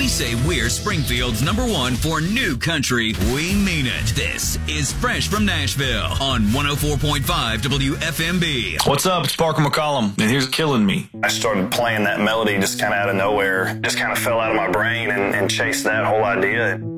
we say we're Springfield's #1 for new country, we mean it. This is Fresh from Nashville on 104.5 WFMB. What's up? It's Parker McCollum, and here's Killing Me. I started playing that melody just kind of out of nowhere, just kind of fell out of my brain and chased that whole idea.